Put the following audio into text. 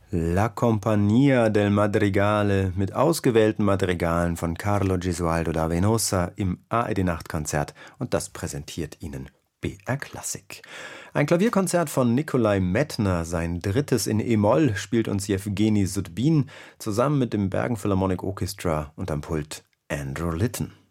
La Compagnia del Madrigale mit ausgewählten Madrigalen von Carlo Gesualdo da Venosa im ARD-Nachtkonzert, und das präsentiert Ihnen BR Klassik. Ein Klavierkonzert von Nikolai Medtner, sein drittes in E-Moll, spielt uns Jewgeni Sudbin zusammen mit dem Bergen Philharmonic Orchestra und am Pult Andrew Litton.